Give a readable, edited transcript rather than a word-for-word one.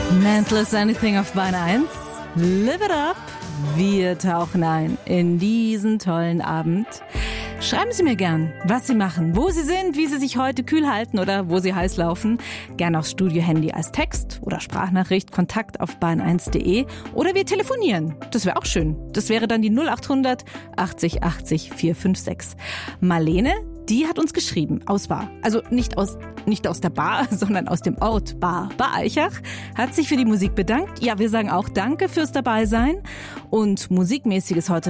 Mentless Anything auf Bahn 1. Live it up. Wir tauchen ein in diesen tollen Abend. Schreiben Sie mir gern, was Sie machen, wo Sie sind, wie Sie sich heute kühl halten oder wo Sie heiß laufen. Gern aufs Studio-Handy als Text oder Sprachnachricht, Kontakt auf bahn1.de oder wir telefonieren. Das wäre auch schön. Das wäre dann die 0800 80 80 456. Marlene, die hat uns geschrieben, aus Bar. Also nicht aus der Bar, sondern aus dem Ort Bar Eichach. Hat sich für die Musik bedankt. Ja, wir sagen auch Danke fürs Dabeisein. Und Musikmäßiges heute